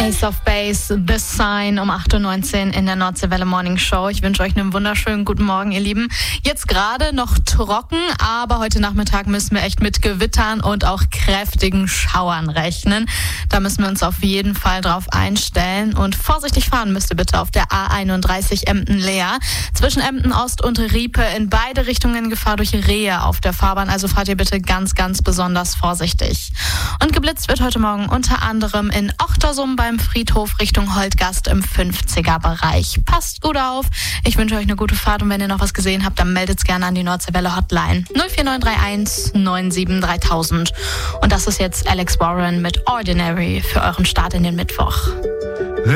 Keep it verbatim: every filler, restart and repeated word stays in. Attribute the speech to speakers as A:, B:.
A: Ace of Base, The Sign um acht Uhr neunzehn in der Nordseewelle Morning Show. Ich wünsche euch einen wunderschönen guten Morgen, ihr Lieben. Jetzt gerade noch trocken, aber heute Nachmittag müssen wir echt mit Gewittern und auch kräftigen Schauern rechnen. Da müssen wir uns auf jeden Fall drauf einstellen. Und vorsichtig fahren müsst ihr bitte auf der A einunddreißig Emden-Leer. Zwischen Emden Ost und Riepe in beide Richtungen Gefahr durch Rehe auf der Fahrbahn. Also fahrt ihr bitte ganz, ganz besonders vorsichtig. Und geblitzt wird heute Morgen unter anderem in Ochtersum beim Friedhof Richtung Holtgast im fünfziger-Bereich. Passt gut auf. Ich wünsche euch eine gute Fahrt und wenn ihr noch was gesehen habt, dann meldet es gerne an die Nordseewelle Hotline null vier neun drei eins neun sieben drei tausend. Und das ist jetzt Alex Warren mit Ordinary für euren Start in den Mittwoch.